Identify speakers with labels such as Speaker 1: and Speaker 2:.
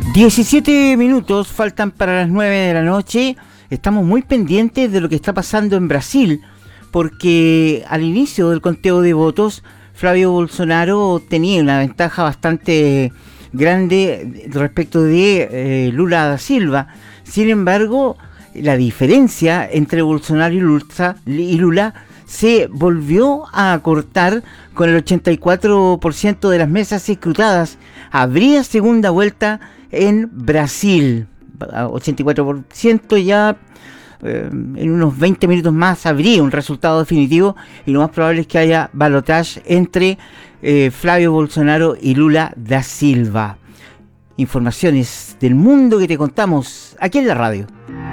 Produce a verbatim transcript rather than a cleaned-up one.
Speaker 1: diecisiete minutos faltan para las nueve de la noche. Estamos muy pendientes de lo que está pasando en Brasil, porque al inicio del conteo de votos, Flavio Bolsonaro tenía una ventaja bastante grande respecto de eh, Lula da Silva. Sin embargo, la diferencia entre Bolsonaro y Lula, y Lula se volvió a acortar con el ochenta y cuatro por ciento de las mesas escrutadas. Habría segunda vuelta en Brasil, ochenta y cuatro por ciento. Ya eh, en unos veinte minutos más habría un resultado definitivo, y lo más probable es que haya balotaje entre eh, Flavio Bolsonaro y Lula da Silva. Informaciones del mundo que te contamos aquí en la radio.